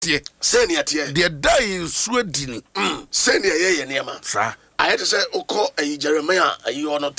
Senior tie. The day Swedini. Senior ye niema. Sir. I had to say Oko Jeremiah you are not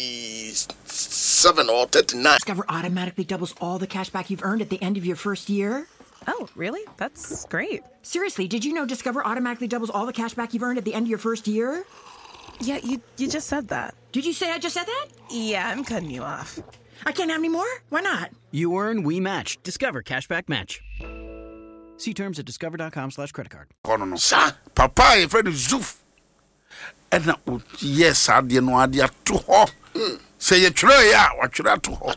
37 or 39. Discover automatically doubles all the cash back you've earned at the end of your first year. Oh, really? That's great. Seriously, did you know Discover automatically doubles all the cash back you've earned at the end of your first year? Yeah, you just said that. Did you say I just said that? Yeah, I'm cutting you off. I can't have any more? Why not? You earn, we match. Discover Cashback Match. See terms at discover.com/creditcard. No. Sir. Papa, your friend is Zuf. And yes, I didn't know I to her. Say you try, what should I to her?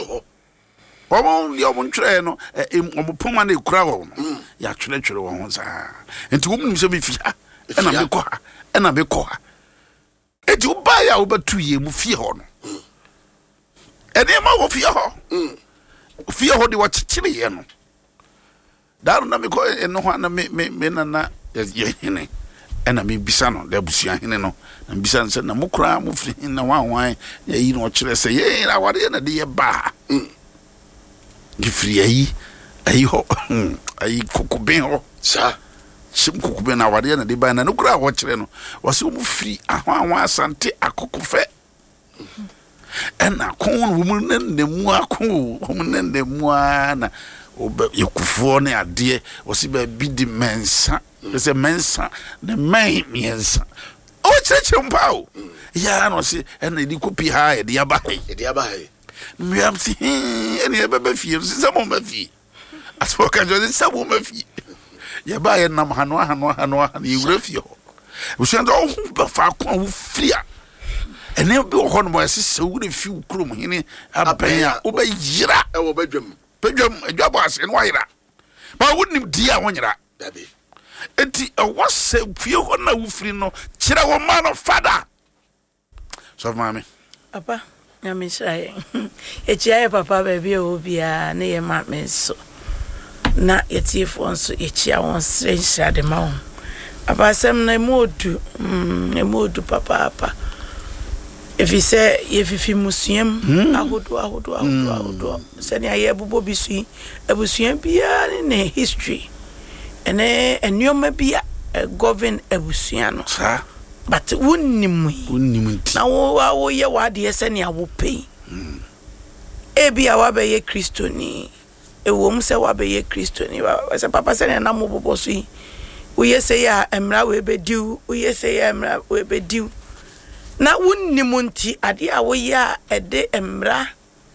Your own train, Pumani crown. Ya church ones are. And to whom you be fear. And I be and I be call. And you buy over 2 years, fear on. And the amount of fear, what you watch chili. Down na me ko eno ho na me na ye hene ena me bisa no da busia hene no na bisa nse na mukra mu firi na wanwan ya yi no kire se ye na wade na de ye ba gifiri ayi ho ayi kokoben ho sa sim kokoben na wade na de ba na no kra ho kire no wose mu firi ahwanwan asante akokofe ena kon wo mu nemu akon wo mu nemu ana Yokufo ne ade wosi ba bi di mensa se mensa ne men miensa o cheche mpa o ya no se ena di kopi ha e di aba he mi am si ene e baba fi se mo ma fi aspo ka jo se mo ma fi ya ba ye nam hano ye wura fi ho wo se ndo ho ba fa ko wo fria ene bi ho no mo se se wura fi krom hene aban a wo ba yira e wo badwam Pejam Jabas and Waira. But I wouldn't dear when you're Daddy. Eti was say few on no frino, Chira man of father. So, mammy. Papa, I'm shy. It's ya, papa, baby, will be a near mammy so. Not yet if once each year on strange at the mount. About some mood to papa. If he say if you museum, I would do. Send I ever be seen. I was seen in a history, and you may be a govern Ebusiano, sir. But wouldn't now, I will hear what the send I will pay. Ebi awabe Christoni, a woman say wabe Christoni. As a papa said, and I'm over. We say, Emra will be due. We say, Emra will be due. Na wunni munti ade a woya ede emra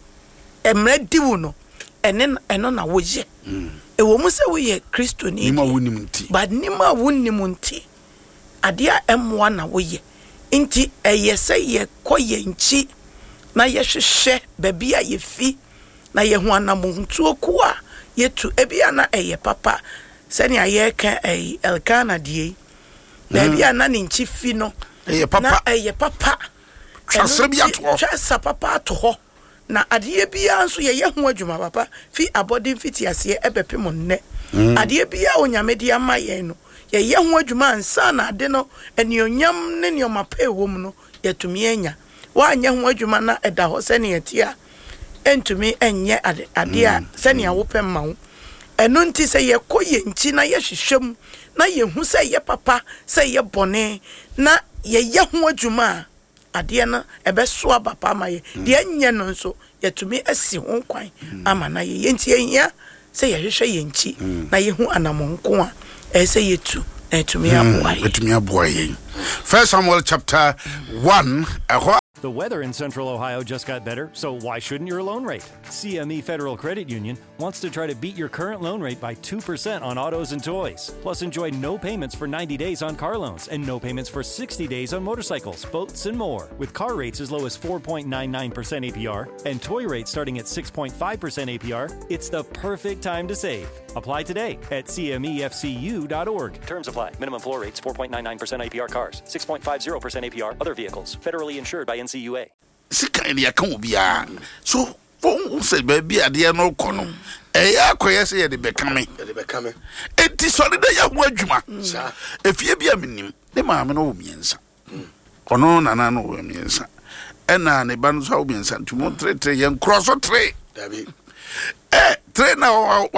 diwu no eno na woye e wo mu se woye Kristo ni nima wunni munti but nima wunni munti ade a emwa na woye nti eye se ye koye nchi na ye hwehwe baby a ye fi na ye ho anamuntu oku a yetu ebia na eye papa sani aye ka Elkana die na ebia na ni nchi fi no papa papa Chasa papa to ho na adie bia nso ye ho adwuma papa fi abodin fiti ase ebepem nne adie bia onyame dia maye no ye ho adwuma ansa na ade no enionyam ne neoma pa ewom no yetumi anya wa anya ho adwuma na eda ho se ne yetia entumi enye ade a se ne awopem ma wo eno nti se ye koye nchi na ye hwehwem na ye hu se ye papa se ye bone na ye ho adwuma ade na ebeso abapa maye de nye no nso yetumi asi ho kwan ama na ye nti yenya se ye hwehwe ye nchi na ye hu anamonko a se yetu na etumi aboa ye. First Samuel chapter 1. The weather in Central Ohio just got better, so why shouldn't your loan rate? CME Federal Credit Union wants to try to beat your current loan rate by 2% on autos and toys. Plus, enjoy no payments for 90 days on car loans and no payments for 60 days on motorcycles, boats, and more. With car rates as low as 4.99% APR and toy rates starting at 6.5% APR, it's the perfect time to save. Apply today at cmefcu.org. Terms apply. Minimum floor rates 4.99% APR cars, 6.50% APR other vehicles. Federally insured by NCUA. Sika ya kan obia. So, won say baby ade no kono. Ya koye say de bekame. Enti so de ya ho adwuma. Efie bia menim. Ne maame no wo miensa. Ono nana no wo miensa. Ena ne ba no so wo miensa. Tumo tre yen cross tre. Dabi. Tre na wa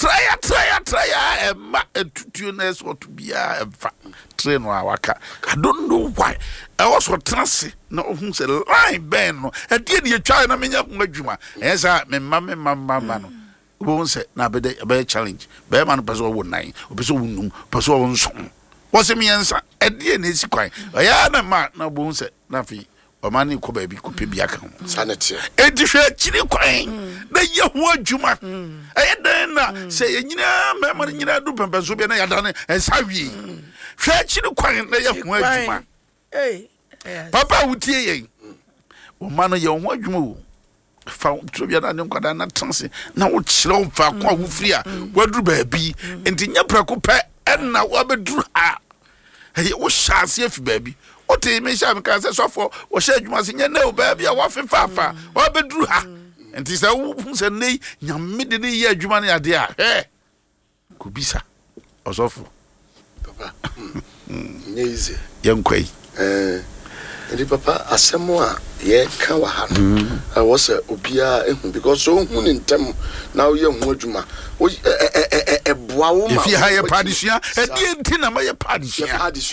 try emma etutu na so to bia emfa train wa waka. I don't know why. I also transi na ohun se line ben no e die de twa na menya adwuma esa me mama no bo se na be challenge be man person wo nine person wo num person wo nson wo se miensa e die na esi kwan ya na ma na bo se na fi o mani ko ba bi ko pe bia kan sanity e di hwe chiri kwan na ye ho adwuma e den na se ye nyina me ma nyina du pempenso bi na ya dane e sawie hwe chiri kwan na ye ho adwuma papa wutie ye o mano ye ho adwuma o fa trobia na ne nkwada na transe na wo kyerɛ wo fa ko wo firi a waduru ba bi enti nya prako pɛ ɛna wo abeduru ha hey wo hyase afi ba bi o te me sha me kan se sofo wo hye adwuma se nya na wo ba bi a wo fefafa wo abeduru ha enti sɛ wo se nei nyame de ne ye adwuma ne ade a ko bisa osofo papa easy yankwai Ndi papa asemo a ye ka wa ha no I was obia ehun because so hu ni ntem na wo ye hu adwuma boa wo ma if you hire padisua e die nti na ma ye padisua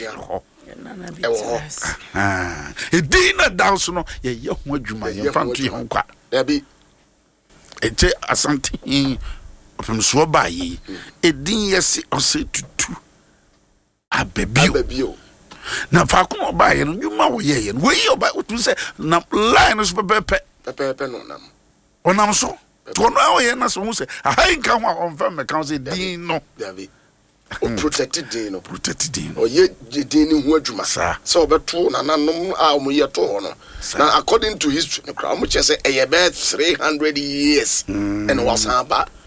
e na dance no ye hu adwuma ye fa nto ye hu kwa da bi ete asante from so ba yi e din yesi ose tutu abebio na fa ko ba ye no nyuma wo ye no we oba wo say na line so pepe no nam onam so to no wo ye na so hu say aha nka ho on fa me kan say din no David o protected din no o ye din ni hu adwuma so obeto na nanom a o mo ye to ho no na according to history no kra mo che say e ye be 300 years and was aba